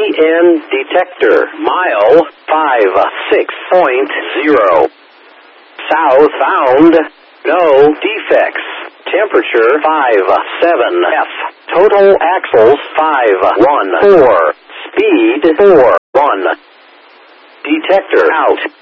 EN detector. Mile 56.0. South bound. No defects. Temperature 57F. Total axles 514. Speed 41. Detector out.